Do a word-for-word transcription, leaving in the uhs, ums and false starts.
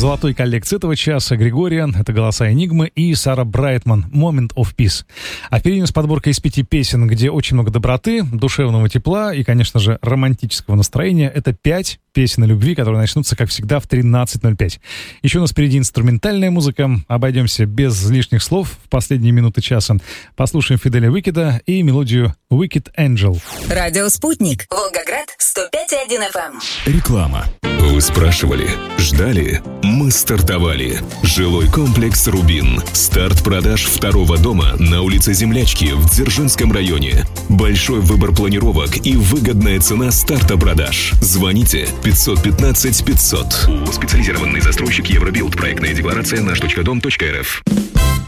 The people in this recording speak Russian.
золотой коллекции этого часа Григориан, это голоса Энигмы, и Сара Брайтман «Moment of Peace». А впереди у нас подборка из пяти песен, где очень много доброты, душевного тепла и, конечно же, романтического настроения. Это пять песен о любви, которые начнутся, как всегда, в тринадцать ноль пять. Еще у нас впереди инструментальная музыка. Обойдемся без лишних слов в последние минуты часа. Послушаем Фиделя Уикеда и мелодию «Wicked Angel». Радио «Спутник». Волгоград, сто пять и один эф эм. Реклама. Вы спрашивали, ждали? Мы стартовали. Жилой комплекс «Рубин». Старт продаж второго дома на улице Землячки в Дзержинском районе. Большой выбор планировок и выгодная цена старта продаж. Звоните пятьсот пятнадцать пятьсот. Специализированный застройщик Евробилд. Проектная декларация наш точка дом точка эр эф.